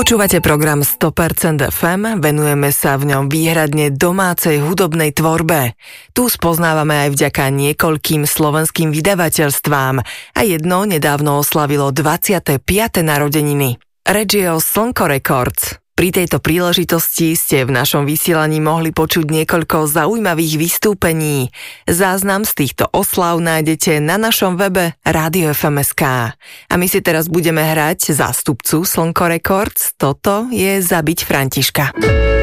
Počúvate program 100% FM, venujeme sa v ňom výhradne domácej hudobnej tvorbe. Tu spoznávame aj vďaka niekoľkým slovenským vydavateľstvám a jedno nedávno oslavilo 25. narodeniny. Reč je o Slnko Records. Pri tejto príležitosti ste v našom vysielaní mohli počuť niekoľko zaujímavých vystúpení. Záznam z týchto oslav nájdete na našom webe Radio FMSK. A my si teraz budeme hrať zástupcu Slnko Records. Toto je Zabiť Františka.